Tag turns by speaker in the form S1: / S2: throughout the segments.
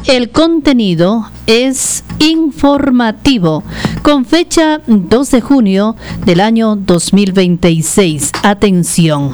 S1: El contenido es informativo con fecha 2 de junio del año 2026. Atención.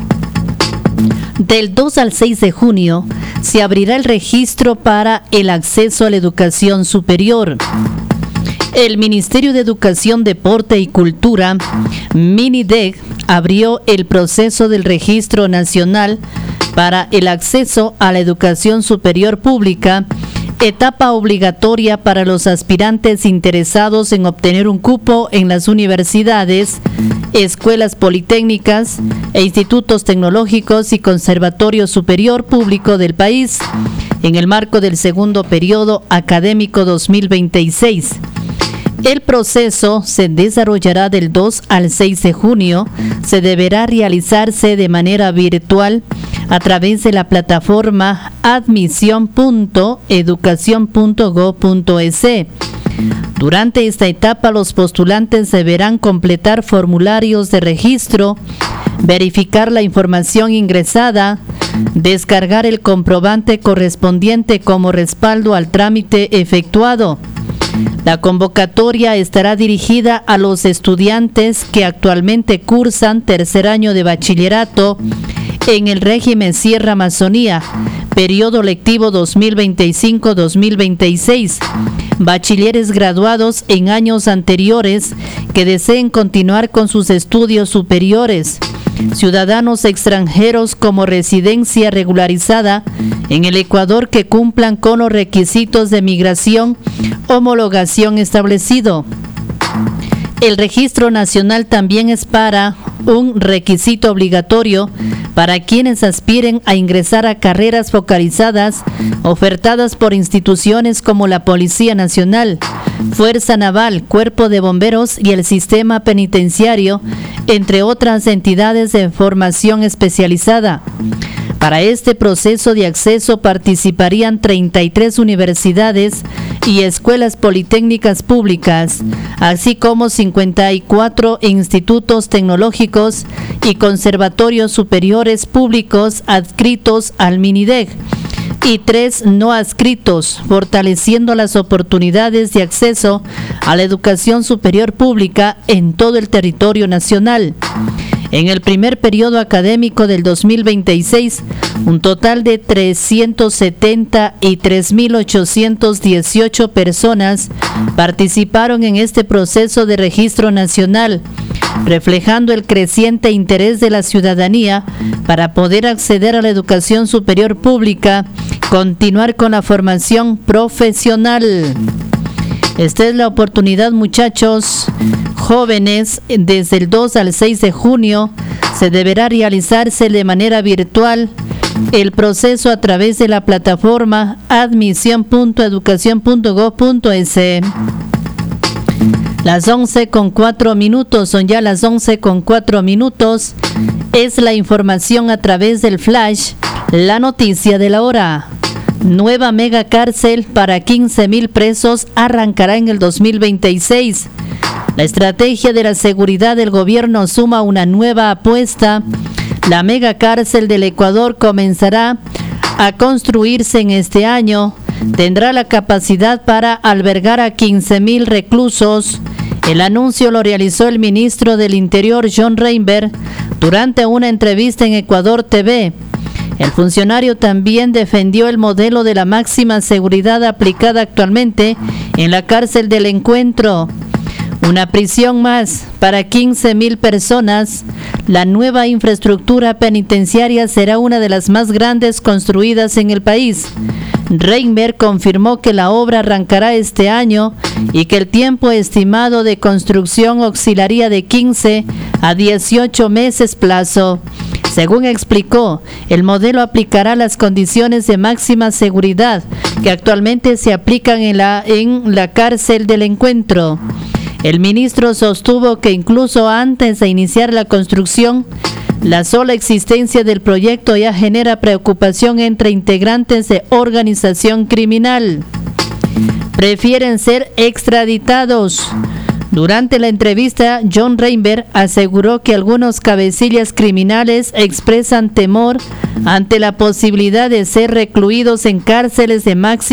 S1: Del 2 al 6 de junio se abrirá el registro para el acceso a la educación superior. El Ministerio de Educación, Deporte y Cultura, MINIDEC, abrió el proceso del registro nacional para el acceso a la educación superior pública, etapa obligatoria para los aspirantes interesados en obtener un cupo en las universidades, escuelas politécnicas e institutos tecnológicos y conservatorio superior público del país, en el marco del segundo periodo académico 2026. El proceso se desarrollará del 2 al 6 de junio. Se deberá realizarse de manera virtual a través de la plataforma admisión.educacion.go.es. Durante esta etapa, los postulantes deberán completar formularios de registro, verificar la información ingresada, descargar el comprobante correspondiente como respaldo al trámite efectuado. La convocatoria estará dirigida a los estudiantes que actualmente cursan tercer año de bachillerato en el régimen Sierra Amazonía, periodo lectivo 2025-2026, bachilleres graduados en años anteriores que deseen continuar con sus estudios superiores, ciudadanos extranjeros como residencia regularizada en el Ecuador que cumplan con los requisitos de migración, homologación establecido. El registro nacional también es un requisito obligatorio para quienes aspiren a ingresar a carreras focalizadas ofertadas por instituciones como la Policía Nacional, Fuerza Naval, Cuerpo de Bomberos y el Sistema Penitenciario, entre otras entidades de formación especializada. Para este proceso de acceso participarían 33 universidades y escuelas politécnicas públicas, así como 54 institutos tecnológicos y conservatorios superiores públicos adscritos al MINIDEC y 3 no adscritos, fortaleciendo las oportunidades de acceso a la educación superior pública en todo el territorio nacional. En el primer periodo académico del 2026, un total de 373.818 personas participaron en este proceso de registro nacional, reflejando el creciente interés de la ciudadanía para poder acceder a la educación superior pública, continuar con la formación profesional. Esta es la oportunidad, muchachos, jóvenes. Desde el 2 al 6 de junio se deberá realizarse de manera virtual el proceso a través de la plataforma admisión.educacion.go.es. Las 11:04, son ya las 11:04. Es la información a través del flash, la noticia de la hora. Nueva mega cárcel para 15.000 presos arrancará en el 2026. La estrategia de la seguridad del gobierno suma una nueva apuesta. La mega cárcel del Ecuador comenzará a construirse en este año. Tendrá la capacidad para albergar a 15.000 reclusos. El anuncio lo realizó el ministro del Interior, John Reinberg, durante una entrevista en Ecuador TV. El funcionario también defendió el modelo de la máxima seguridad aplicada actualmente en la cárcel del Encuentro. Una prisión más para 15.000 personas. La nueva infraestructura penitenciaria será una de las más grandes construidas en el país. Reinberg confirmó que la obra arrancará este año y que el tiempo estimado de construcción oscilaría de 15 a 18 meses plazo. Según explicó, el modelo aplicará las condiciones de máxima seguridad que actualmente se aplican en la cárcel del Encuentro. El ministro sostuvo que incluso antes de iniciar la construcción, la sola existencia del proyecto ya genera preocupación entre integrantes de organización criminal. Prefieren ser extraditados. Durante la entrevista, John Reinberg aseguró que algunos cabecillas criminales expresan temor ante la posibilidad de ser recluidos en cárceles de máxima